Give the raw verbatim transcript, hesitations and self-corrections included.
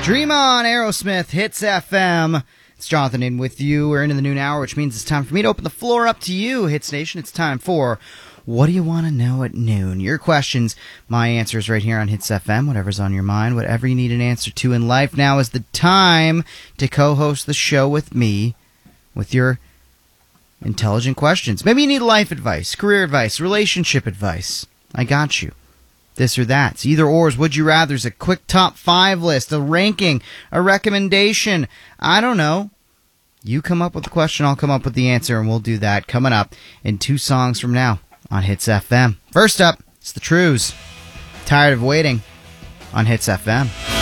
Dream On, Aerosmith, Hits F M. It's Jonathan in with you. We're into the noon hour, which means it's time for me to open the floor up to you, Hits Nation. It's time for What Do You Want to Know at Noon? Your questions, my answers right here on Hits F M, whatever's on your mind, whatever you need an answer to in life. Now is the time to co-host the show with me with your intelligent questions. Maybe you need life advice, career advice, relationship advice. I got you. This or that. It's either or's, would you rather's, a quick top five list, a ranking, a recommendation. I don't know. You come up with the question, I'll come up with the answer, and we'll do that coming up in two songs from now on Hits F M. First up, it's the Trews. Tired of Waiting on Hits F M.